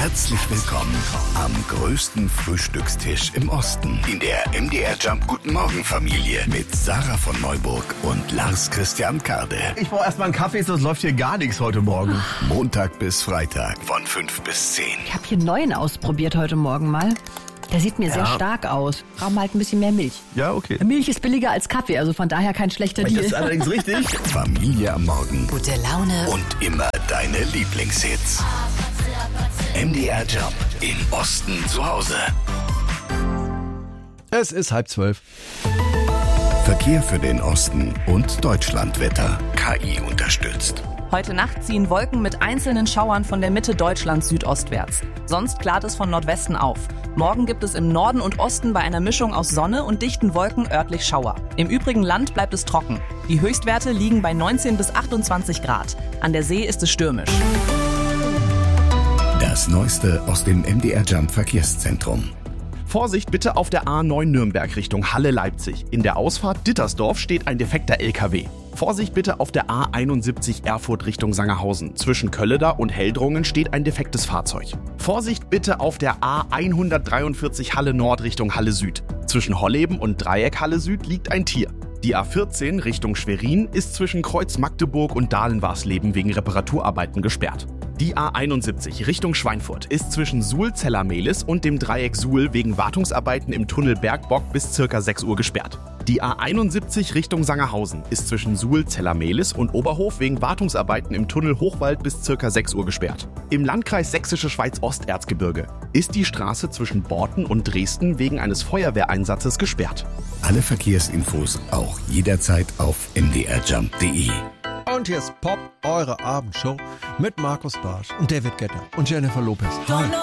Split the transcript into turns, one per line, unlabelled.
Herzlich willkommen am größten Frühstückstisch im Osten. In der MDR Jump Guten Morgen Familie mit Sarah von Neuburg und Lars Christian Kade.
Ich brauche erstmal einen Kaffee, sonst läuft hier gar nichts heute Morgen.
Montag bis Freitag von 5 bis 10.
Ich habe hier einen neuen ausprobiert heute Morgen mal. Der sieht mir sehr stark aus. Brauchen halt ein bisschen mehr Milch.
Ja, okay.
Milch ist billiger als Kaffee, also von daher kein schlechter Deal.
Das ist allerdings richtig.
Familie am Morgen
Gute Laune
und immer deine Lieblingshits. MDR Jump im Osten zu Hause.
Es ist 11:30.
Verkehr für den Osten und Deutschlandwetter. KI unterstützt.
Heute Nacht ziehen Wolken mit einzelnen Schauern von der Mitte Deutschlands südostwärts. Sonst klart es von Nordwesten auf. Morgen gibt es im Norden und Osten bei einer Mischung aus Sonne und dichten Wolken örtlich Schauer. Im übrigen Land bleibt es trocken. Die Höchstwerte liegen bei 19 bis 28 Grad. An der See ist es stürmisch.
Das Neueste aus dem MDR Jump Verkehrszentrum.
Vorsicht bitte auf der A9 Nürnberg Richtung Halle-Leipzig. In der Ausfahrt Dittersdorf steht ein defekter LKW. Vorsicht bitte auf der A71 Erfurt Richtung Sangerhausen. Zwischen Kölleda und Heldrungen steht ein defektes Fahrzeug. Vorsicht bitte auf der A143 Halle Nord Richtung Halle Süd. Zwischen Holleben und Dreieck Halle Süd liegt ein Tier. Die A14 Richtung Schwerin ist zwischen Kreuz Magdeburg und Dahlen-Warsleben wegen Reparaturarbeiten gesperrt. Die A71 Richtung Schweinfurt ist zwischen Suhl-Zellermehlis und dem Dreieck Suhl wegen Wartungsarbeiten im Tunnel Bergbock bis ca. 6 Uhr gesperrt. Die A71 Richtung Sangerhausen ist zwischen Suhl-Zellermehlis und Oberhof wegen Wartungsarbeiten im Tunnel Hochwald bis ca. 6 Uhr gesperrt. Im Landkreis Sächsische Schweiz-Osterzgebirge ist die Straße zwischen Borten und Dresden wegen eines Feuerwehreinsatzes gesperrt.
Alle Verkehrsinfos auch jederzeit auf mdrjump.de.
Und hier ist Pop, eure Abendshow mit Markus Barsch und David Guetta und Jennifer Lopez. Hi.